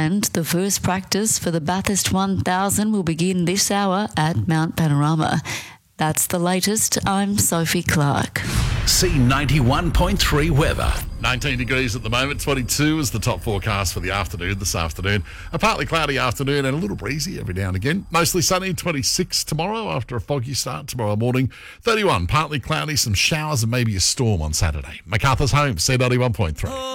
And the first practice for the Bathurst 1000 will begin this hour at Mount Panorama. That's the latest. I'm Sophie Clark. C91.3 weather. 19 degrees at the moment, 22 is the top forecast for the afternoon this afternoon. A partly cloudy afternoon and a little breezy every now and again. Mostly sunny, 26 tomorrow after a foggy start tomorrow morning. 31, partly cloudy, some showers and maybe a storm on Saturday. MacArthur's Home, C91.3.